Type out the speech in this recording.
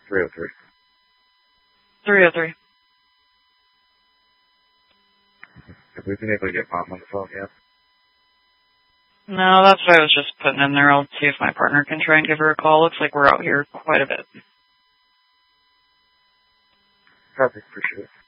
303. 303. Have we been able to get Mom on the phone yet? No, that's what I was just putting in there. I'll see if my partner can try and give her a call. Looks like we're out here quite a bit. Perfect, appreciate it.